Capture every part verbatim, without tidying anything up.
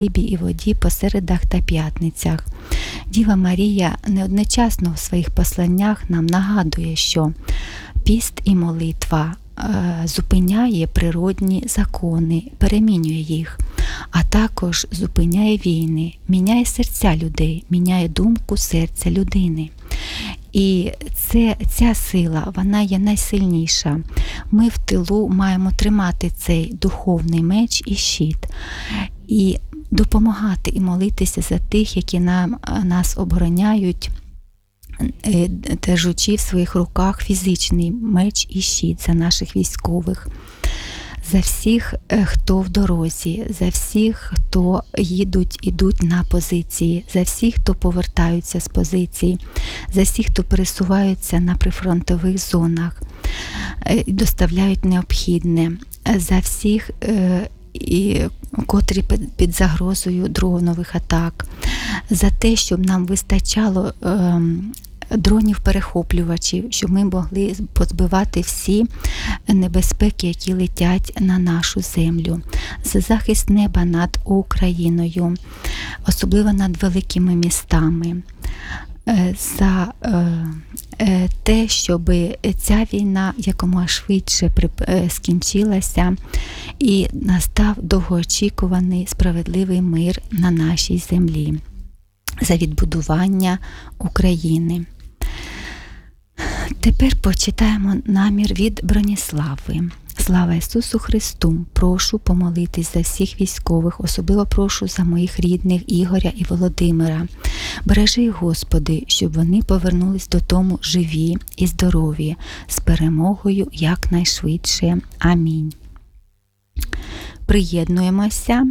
хлібі і воді по середах та п'ятницях. Діва Марія неодночасно в своїх посланнях нам нагадує, що піст і молитва е, зупиняє природні закони, перемінює їх, а також зупиняє війни, міняє серця людей, міняє думку серця людини. І це, ця сила, вона є найсильніша. Ми в тилу маємо тримати цей духовний меч і щит, і допомагати і молитися за тих, які нам, нас обороняють, держучи в своїх руках фізичний меч і щит за наших військових. За всіх, хто в дорозі, за всіх, хто їдуть, ідуть на позиції, за всіх, хто повертаються з позицій, за всіх, хто пересуваються на прифронтових зонах і доставляють необхідне, за всіх, і, котрі під загрозою дронових атак, за те, щоб нам вистачало дронів-перехоплювачів, щоб ми могли позбивати всі небезпеки, які летять на нашу землю, за захист неба над Україною, особливо над великими містами, за те, щоб ця війна якомога швидше скінчилася і настав довгоочікуваний справедливий мир на нашій землі, за відбудування України. Тепер почитаємо намір від Броніслави. Слава Ісусу Христу! Прошу помолитись за всіх військових, особливо прошу за моїх рідних Ігоря і Володимира. Бережи їх, Господи, щоб вони повернулись додому живі і здорові, з перемогою якнайшвидше. Амінь. Приєднуємося.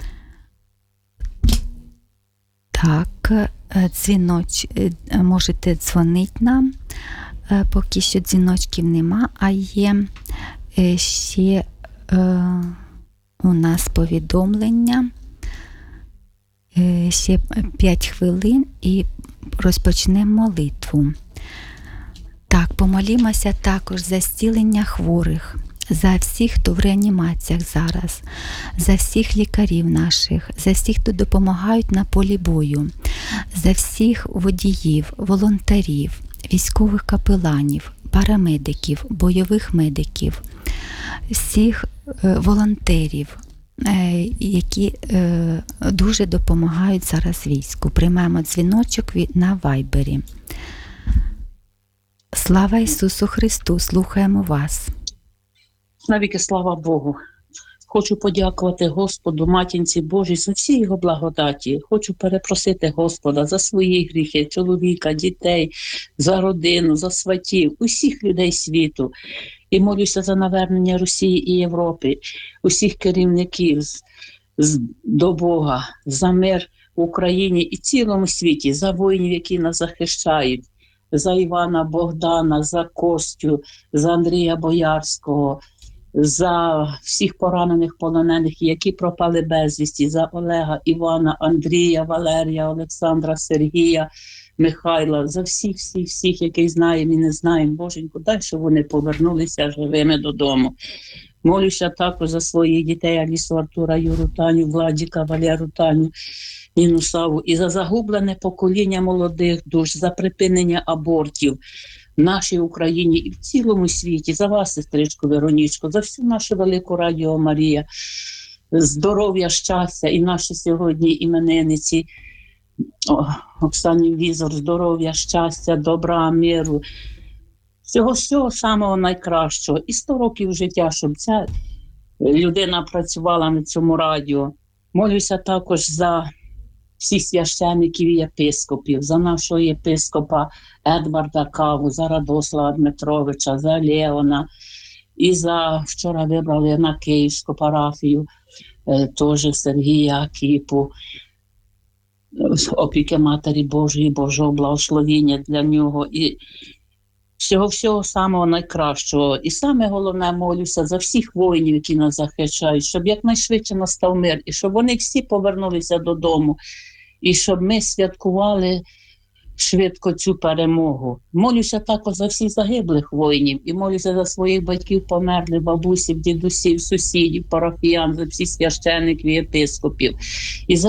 Так, дзвіноч, можете дзвонити нам, поки що дзвіночків нема, а є ще е, у нас повідомлення. Е, ще п'ять хвилин і розпочнемо молитву. Так, помолімося також за зцілення хворих, за всіх, хто в реанімаціях зараз, за всіх лікарів наших, за всіх, хто допомагають на полі бою, за всіх водіїв, волонтерів, військових капеланів, парамедиків, бойових медиків, всіх е, волонтерів, е, які е, дуже допомагають зараз війську. Приймаємо дзвіночок від, на Вайбері. Слава Ісусу Христу! Слухаємо вас. Навіки слава Богу. Хочу подякувати Господу, Матінці Божій, за всі Його благодаті. Хочу перепросити Господа за свої гріхи, чоловіка, дітей, за родину, за сватів, усіх людей світу. І молюся за навернення Росії і Європи, усіх керівників з, з, до Бога, за мир в Україні і цілому світі, за воїнів, які нас захищають, за Івана Богдана, за Костю, за Андрія Боярського, за всіх поранених полонених, які пропали безвісті, за Олега, Івана, Андрія, Валерія, Олександра, Сергія, Михайла, за всіх, всіх, всіх, яких знаємо і не знаємо, Боженьку, дай, щоб вони повернулися живими додому. Молюся також за своїх дітей, Алісу, Артура, Юру, Таню, Владіка, Валеру, Таню, Ніну, Саву, і за загублене покоління молодих душ, за припинення абортів в нашій Україні і в цілому світі, за вас, сестричко Веронічко, за всю нашу велику Радіо Марія, здоров'я, щастя і наші сьогодні іменинниці, Оксані Візор, здоров'я, щастя, добра, миру, всього-всього самого найкращого. І сто років життя, щоб ця людина працювала на цьому радіо. Молюся також за всіх священників і єпископів, за нашого єпископа Едварда Каву, за Радослава Дмитровича, за Леона, і за, вчора вибрали на Київську парафію, е, теж Сергія Кіпу, опіки Матері Божої, Божого благословіння для нього, і всього-всього самого найкращого. І саме головне, молюся за всіх воїнів, які нас захищають, щоб якнайшвидше настав мир, і щоб вони всі повернулися додому, і щоб ми святкували швидко цю перемогу. Молюся також за всіх загиблих воїнів і молюся за своїх батьків померлих, бабусів, дідусів, сусідів, парафіян, за всіх священиків і єпископів. І за